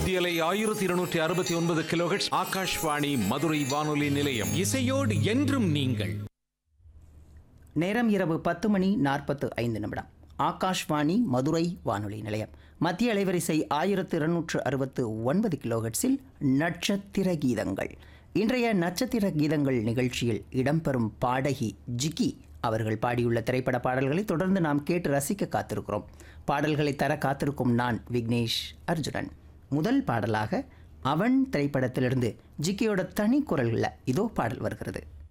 மத்தியலை 1269 கிலோஹெர்ட்ஸ் ஆகாஷ்வாணி மதுரை வானொலி நிலையம். இசையோடு என்றும் நீங்கள். நேரம் இரவு 10:45. ஆகாஷ்வாணி மதுரை வானொலி நிலையம். மத்திய அலைவரிசை 1269 கிலோஹெர்ட்ஸில் நட்சத்திர கீதங்கள். இன்றைய நட்சத்திர கீதங்கள் நிகழ்ச்சியில் இடம்பெறும் பாடகி ஜிக்கி அவர்கள் பாடியுள்ள திரைப்பட பாடல்களை தொடர்ந்து நாம் கேட்டு ரசிக்க காத்திருக்கிறோம். பாடல்களை தர காத்திருக்கும் நான் விக்னேஷ் அர்ஜுனன். முதல் பாடலாக அவன் திரைப்படத்திலிருந்து ஜிக்கியோட தனி குரல்களில் இதோ பாடல் வருகிறது.